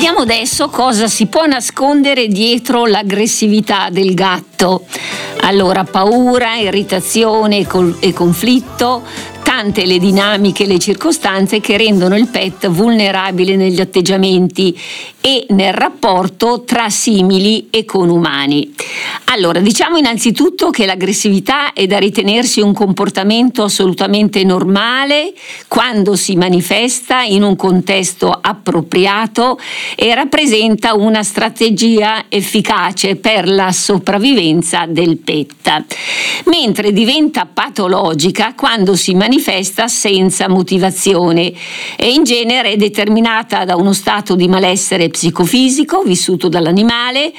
Vediamo adesso cosa si può nascondere dietro l'aggressività del gatto. Allora, paura, irritazione e conflitto, tante le dinamiche e le circostanze che rendono il pet vulnerabile negli atteggiamenti e nel rapporto tra simili e con umani. Allora, diciamo innanzitutto che l'aggressività è da ritenersi un comportamento assolutamente normale quando si manifesta in un contesto appropriato e rappresenta una strategia efficace per la sopravvivenza del pet, mentre diventa patologica quando si manifesta senza motivazione e in genere è determinata da uno stato di malessere psicofisico vissuto dall'animale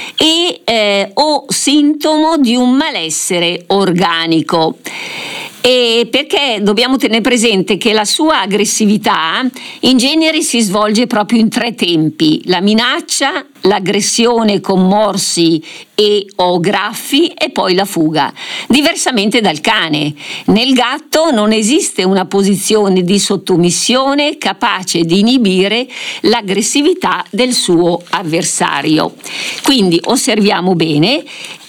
o sintomo di un malessere organico. E perché dobbiamo tenere presente che la sua aggressività in genere si svolge proprio in 3 tempi: la minaccia, l'aggressione con morsi e o graffi e poi la fuga. Diversamente dal cane, nel gatto non esiste una posizione di sottomissione capace di inibire l'aggressività del suo avversario. Quindi osserviamo bene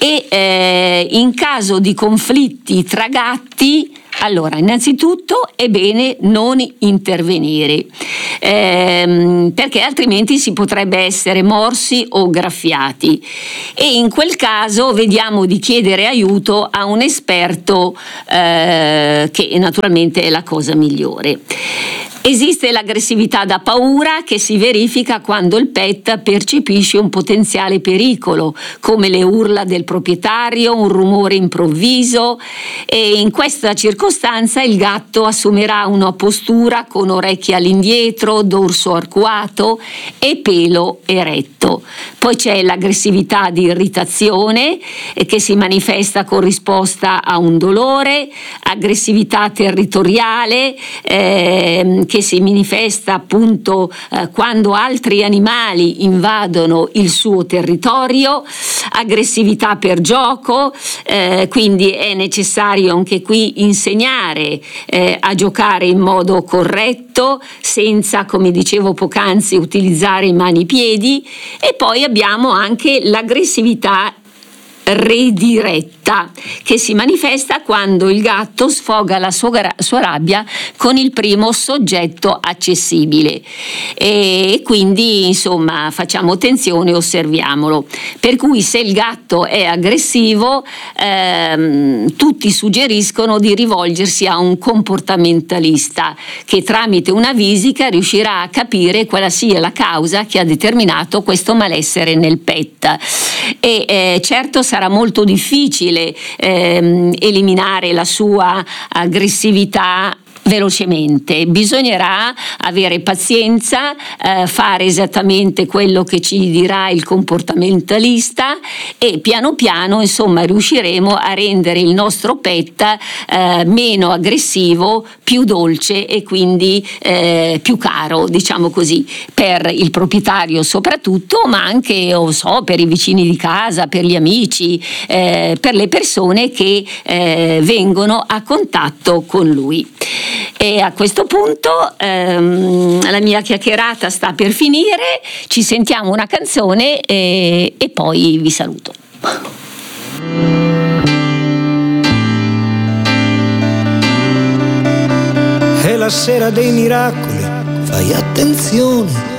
e in caso di conflitti tra gatti, allora innanzitutto è bene non intervenire perché altrimenti si potrebbe essere morsi o graffiati, e in quel caso vediamo di chiedere aiuto a un esperto che naturalmente è la cosa migliore. Esiste l'aggressività da paura che si verifica quando il pet percepisce un potenziale pericolo, come le urla del proprietario, un rumore improvviso, e in questa circostanza il gatto assumerà una postura con orecchie all'indietro, dorso arcuato e pelo eretto. Poi c'è l'aggressività di irritazione che si manifesta con risposta a un dolore, aggressività territoriale che si manifesta appunto quando altri animali invadono il suo territorio, aggressività per gioco, quindi è necessario anche qui insegnare a giocare in modo corretto, senza, come dicevo poc'anzi, utilizzare mani e piedi. E poi abbiamo anche l'aggressività rediretta che si manifesta quando il gatto sfoga la sua rabbia con il primo soggetto accessibile, e quindi insomma facciamo attenzione, osserviamolo. Per cui se il gatto è aggressivo tutti suggeriscono di rivolgersi a un comportamentalista che tramite una visita riuscirà a capire quale sia la causa che ha determinato questo malessere nel pet. E certo sarà molto difficile eliminare la sua aggressività velocemente, bisognerà avere pazienza, fare esattamente quello che ci dirà il comportamentalista e piano piano insomma riusciremo a rendere il nostro pet meno aggressivo, più dolce e quindi più caro, diciamo così, per il proprietario soprattutto, ma anche per i vicini di casa, per gli amici, per le persone che vengono a contatto con lui. E a questo punto la mia chiacchierata sta per finire, ci sentiamo una canzone e poi vi saluto. È la sera dei miracoli, fai attenzione,